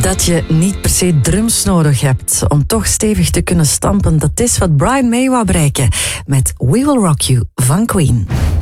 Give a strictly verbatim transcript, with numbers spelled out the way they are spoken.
Dat je niet per se drums nodig hebt om toch stevig te kunnen stampen, dat is wat Brian May wou bereiken met We Will Rock You van Queen.